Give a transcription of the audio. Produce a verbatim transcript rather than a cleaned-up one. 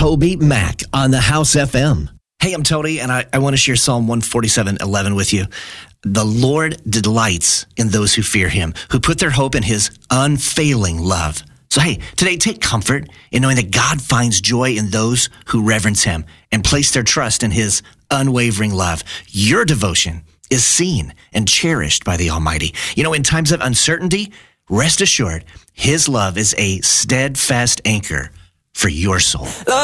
Toby Mac on the House F M. Hey, I'm Tony, and I, I want to share Psalm one forty-seven eleven with you. The Lord delights in those who fear him, who put their hope in his unfailing love. So, hey, today take comfort in knowing that God finds joy in those who reverence him and place their trust in his unwavering love. Your devotion is seen and cherished by the Almighty. You know, in times of uncertainty, rest assured, his love is a steadfast anchor for your soul.